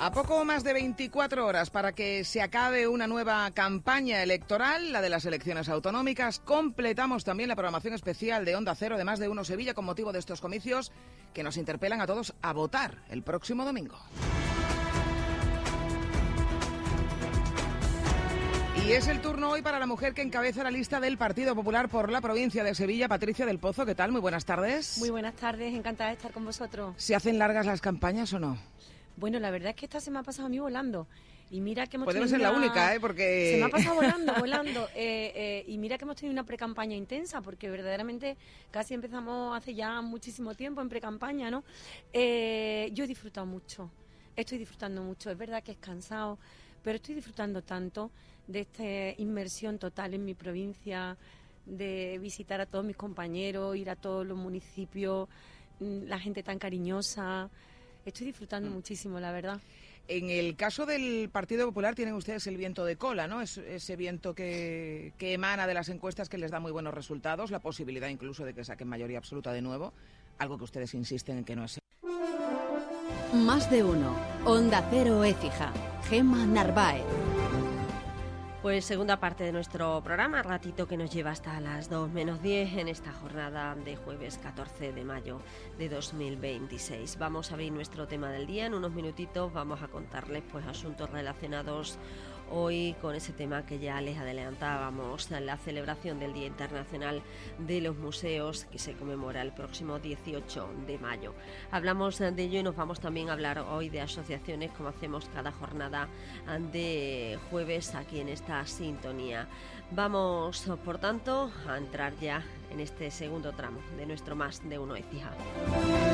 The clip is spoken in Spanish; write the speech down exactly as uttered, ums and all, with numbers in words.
A poco más de veinticuatro horas para que se acabe una nueva campaña electoral, la de las elecciones autonómicas, completamos también la programación especial de Onda Cero de Más de Uno Sevilla con motivo de estos comicios que nos interpelan a todos a votar el próximo domingo. Y es el turno hoy para la mujer que encabeza la lista del Partido Popular por la provincia de Sevilla, Patricia del Pozo. ¿Qué tal? Muy buenas tardes. Muy buenas tardes, encantada de estar con vosotros. ¿Se hacen largas las campañas o no? Bueno, la verdad es que esta se me ha pasado a mí volando. Y mira que hemos Podemos tenido ser la una... única, ¿eh? Porque... Se me ha pasado volando, volando. Eh, eh, y mira que hemos tenido una precampaña intensa, porque verdaderamente casi empezamos hace ya muchísimo tiempo en precampaña, ¿no? Eh, yo he disfrutado mucho, estoy disfrutando mucho. Es verdad que es cansado, pero estoy disfrutando tanto de esta inmersión total en mi provincia, de visitar a todos mis compañeros, ir a todos los municipios, la gente tan cariñosa. Estoy disfrutando mm. muchísimo, la verdad. En el caso del Partido Popular tienen ustedes el viento de cola, ¿no? Es, ese viento que, que emana de las encuestas que les da muy buenos resultados, la posibilidad incluso de que saquen mayoría absoluta de nuevo, algo que ustedes insisten en que no es. Más de uno. Onda Cero Écija. Gemma Narváez. Pues segunda parte de nuestro programa, ratito que nos lleva hasta las dos menos diez en esta jornada de jueves catorce de mayo de dos mil veintiséis. Vamos a abrir nuestro tema del día. En unos minutitos vamos a contarles pues asuntos relacionados hoy con ese tema que ya les adelantábamos, la celebración del Día Internacional de los Museos, que se conmemora el próximo dieciocho de mayo. Hablamos de ello y nos vamos también a hablar hoy de asociaciones, como hacemos cada jornada de jueves aquí en esta sintonía. Vamos, por tanto, a entrar ya en este segundo tramo de nuestro Más de Uno Écija.